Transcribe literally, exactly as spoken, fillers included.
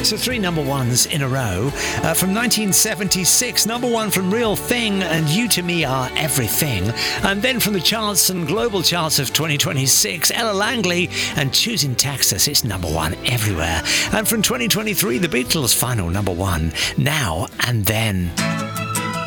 So three number ones in a row. Uh, from nineteen seventy-six, number one from Real Thing and You To Me Are Everything. And then from the charts and global charts of twenty twenty-six, Ella Langley and Choosing Texas. It's number one everywhere. And from twenty twenty-three, the Beatles' final number one, Now and Then.